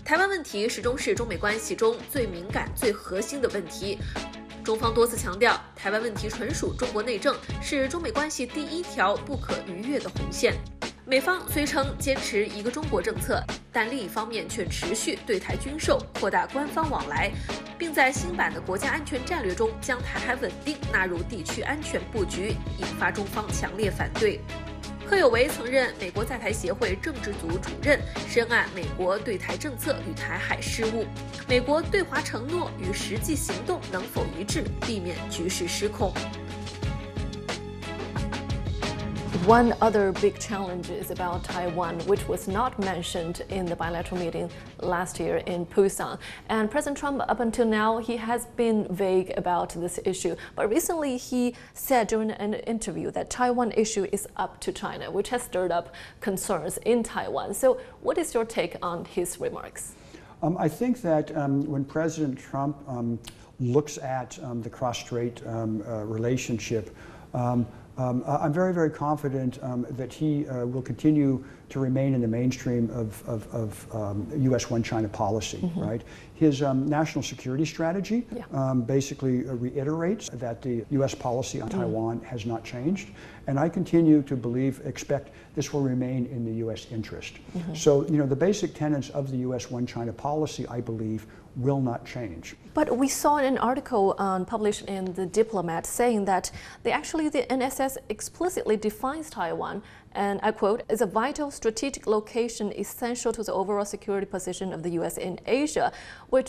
台湾问题始终是中美关系中最敏感、最核心的问题。中方多次强调，台湾问题纯属中国内政，是中美关系第一条不可逾越的红线。美方虽称坚持一个中国政策，但另一方面却持续对台军售、扩大官方往来，并在新版的国家安全战略中将台海稳定纳入地区安全布局，引发中方强烈反对。贺有为曾任美国在台协会政治组主任，深谙美国对台政策与台海事务，美国对华承诺与实际行动能否一致，避免局势失控。 One other big challenge is about Taiwan, which was not mentioned in the bilateral meeting last year in Busan. And President Trump, up until now, he has been vague about this issue. But recently, he said during an interview that Taiwan issue is up to China, which has stirred up concerns in Taiwan. So what is your take on his remarks? I think that when President Trump looks at the cross-strait relationship, I'm very, very confident that he will continue to remain in the mainstream of U.S. one-China policy, right? His national security strategy basically reiterates that the U.S. policy on Taiwan has not changed, and I continue to expect this will remain in the U.S. interest. So, the basic tenets of the U.S. one-China policy, I believe, will not change. But we saw an article published in The Diplomat saying that the NSS explicitly defines Taiwan, and I quote, as a vital strategic location essential to the overall security position of the U.S. in Asia, which